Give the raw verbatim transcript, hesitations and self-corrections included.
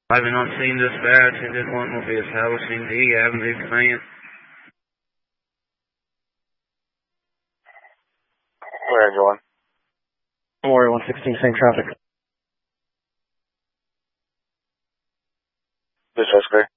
Driving on scene dispatch, engine one will be establishing D Avenue command. Where, engine one? Memorial one sixteen, same traffic. Dispatch clear.